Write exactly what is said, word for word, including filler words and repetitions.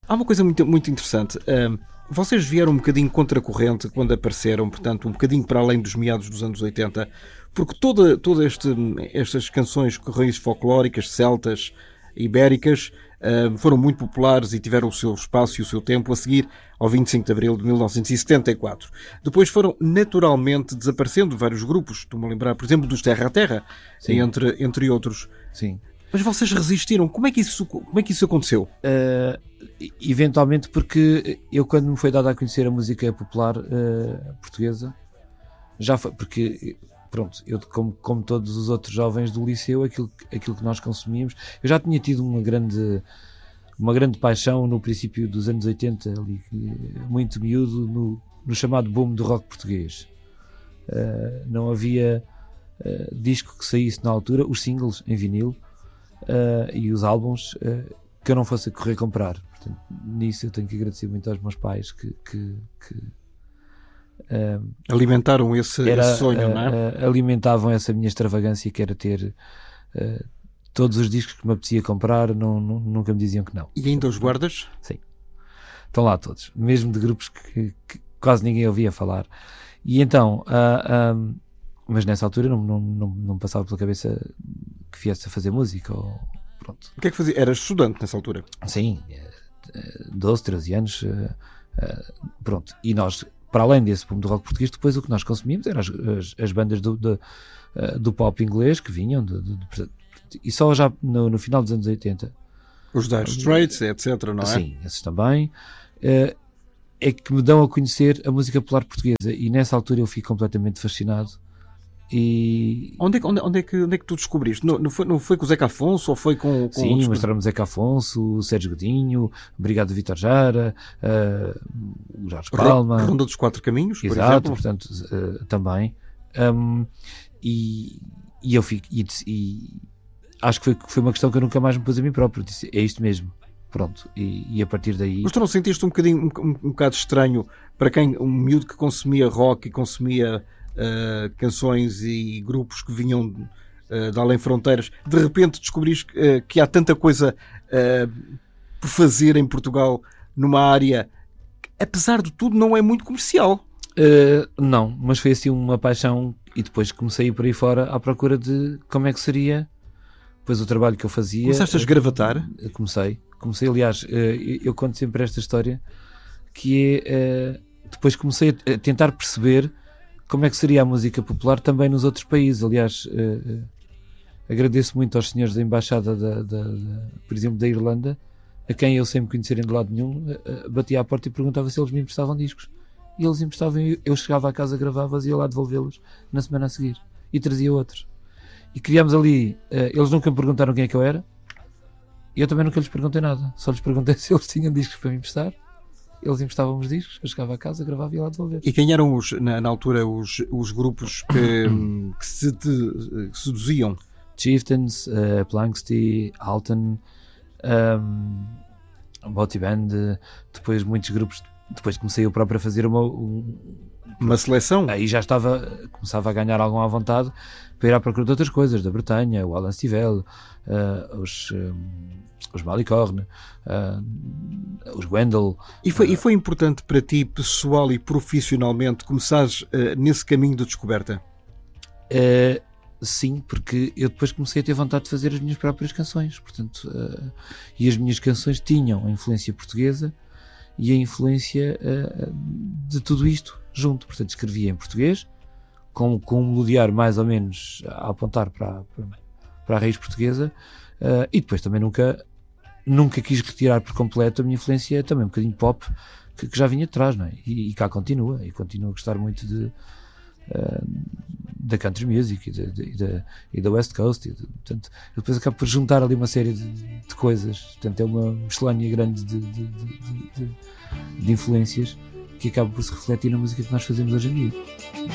Há uma coisa muito, muito interessante. Um, vocês vieram um bocadinho contracorrente quando apareceram, portanto, um bocadinho para além dos meados dos anos oitenta, porque toda, toda este, estas canções com raízes folclóricas, celtas, ibéricas, uh, foram muito populares e tiveram o seu espaço e o seu tempo a seguir ao vinte e cinco de abril de mil novecentos e setenta e quatro. Depois foram naturalmente desaparecendo vários grupos. Estou-me a lembrar, por exemplo, dos Terra a Terra, entre, entre outros. Sim. Mas vocês resistiram. Como é que isso, como é que isso aconteceu? Uh, eventualmente porque eu, quando me foi dada a conhecer a música popular uh, portuguesa, já foi, porque, pronto, eu como, como todos os outros jovens do liceu, aquilo, aquilo que nós consumíamos, eu já tinha tido uma grande, uma grande paixão no princípio dos anos oitenta, ali, muito miúdo, no, no chamado boom do rock português. Uh, não havia uh, disco que saísse na altura, os singles em vinil, Uh, e os álbuns uh, que eu não fosse a correr comprar. Portanto, nisso eu tenho que agradecer muito aos meus pais que, que, que uh, alimentaram esse, era, esse sonho, uh, não é? Uh, alimentavam essa minha extravagância, que era ter uh, todos os discos que me apetecia comprar. Não, não, nunca me diziam que não. E ainda os guardas? Sim, estão lá todos, mesmo de grupos que, que quase ninguém ouvia falar. E então uh, um, mas nessa altura não, não, não, não passava pela cabeça que viesse a fazer música. Ou, pronto. O que é que fazia? Eras estudante nessa altura? Sim, doze, treze anos. Pronto. E nós, para além desse boom do rock português, depois o que nós consumíamos eram as, as, as bandas do, do, do pop inglês que vinham. De, de, de, e só já no, no final dos anos oitenta. Os Dire Straits, etcétera, não é? Sim, esses também. É que me dão a conhecer a música popular portuguesa. E nessa altura eu fico completamente fascinado. E... Onde, é, onde, onde, é que, onde é que tu descobriste? Não, não, foi, não foi com o Zeca Afonso ou foi com, com Sim, outros... mostraram-me Zeca Afonso, o Sérgio Godinho, Obrigado Vítor Jara, uh, o Jorge Palma. A Ronda dos Quatro Caminhos, por Exato, exemplo. Portanto, uh, também. Um, e, e eu fico... E, e acho que foi, foi uma questão que eu nunca mais me pus a mim próprio. Disse, é isto mesmo. Pronto. E, e a partir daí... Mas tu não sentiste um bocadinho, um, um, um bocado estranho para quem, um miúdo que consumia rock e consumia... Uh, canções e grupos que vinham uh, de além fronteiras, de repente descobriste uh, que há tanta coisa uh, por fazer em Portugal numa área que, apesar de tudo, não é muito comercial. Uh, não, mas foi assim uma paixão e depois comecei a ir por aí fora à procura de como é que seria depois o trabalho que eu fazia. Começaste a esgravatar? Uh, comecei, comecei aliás, uh, eu, eu conto sempre esta história que é, uh, depois comecei a, a tentar perceber como é que seria a música popular também nos outros países. Aliás, uh, uh, agradeço muito aos senhores da embaixada, da, da, da, por exemplo, da Irlanda, a quem eu, sem me conhecerem de lado nenhum, uh, uh, batia à porta e perguntava se eles me emprestavam discos. E eles emprestavam, eu chegava à casa, gravava-os e ia lá devolvê-los na semana a seguir. E trazia outros. E criámos ali, uh, eles nunca me perguntaram quem é que eu era, e eu também nunca lhes perguntei nada. Só lhes perguntei se eles tinham discos para me emprestar. Eles emprestavam os discos, eu chegava a casa, gravava e ia lá devolver. E quem eram, os, na, na altura, os, os grupos que, que se te, que seduziam? Chieftains, uh, Planksty, Alton, um, Boty Band, depois muitos grupos. Depois comecei eu próprio a fazer uma... Um, uma seleção? Aí já estava, começava a ganhar alguma à vontade para ir à procura de outras coisas, da Bretanha, o Alan Stivell, uh, os... Um, os Malicorne, uh, os Wendell. E foi, uh, e foi importante para ti, pessoal e profissionalmente, começares uh, nesse caminho de descoberta? Uh, sim, porque eu depois comecei a ter vontade de fazer as minhas próprias canções, portanto, uh, e as minhas canções tinham a influência portuguesa e a influência uh, de tudo isto junto. Portanto, escrevia em português, com, com um melodiar mais ou menos a apontar para, para, para a raiz portuguesa, uh, e depois também nunca... Nunca quis retirar por completo a minha influência também um bocadinho pop que, que já vinha de trás, não é? E, e cá continua, e continuo a gostar muito de, uh, da country music e, de, de, e, da, e da West Coast. E de, portanto, eu depois acabo por juntar ali uma série de, de coisas. Portanto, é uma miscelânea grande de, de, de, de, de influências que acaba por se refletir na música que nós fazemos hoje em dia.